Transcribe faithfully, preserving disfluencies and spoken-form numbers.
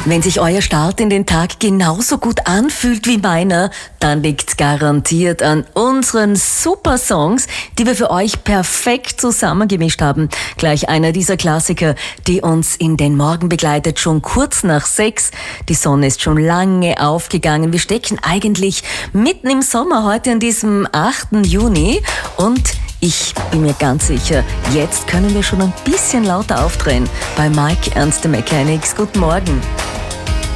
Wenn sich euer Start in den Tag genauso gut anfühlt wie meiner, dann liegt's garantiert an unseren super Songs, die wir für euch perfekt zusammengemischt haben. Gleich einer dieser Klassiker, die uns in den Morgen begleitet, schon kurz nach sechs. Die Sonne ist schon lange aufgegangen. Wir stecken eigentlich mitten im Sommer heute an diesem achten Juni und ich bin mir ganz sicher, jetzt können wir schon ein bisschen lauter aufdrehen bei Mike and the Mechanics. Guten Morgen.